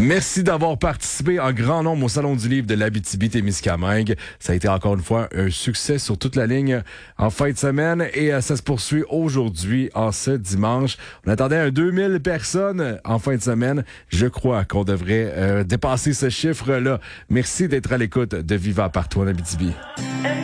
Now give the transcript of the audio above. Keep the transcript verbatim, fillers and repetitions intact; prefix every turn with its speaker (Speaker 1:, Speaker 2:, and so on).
Speaker 1: Merci d'avoir participé en grand nombre au Salon du livre de l'Abitibi-Témiscamingue. Ça a été encore une fois un succès sur toute la ligne en fin de semaine et euh, ça se poursuit aujourd'hui, en ce dimanche. On attendait un deux mille personnes en fin de semaine. Je crois qu'on devrait euh, dépasser ce chiffre-là. Merci d'être à l'écoute de Viva Partout en Abitibi.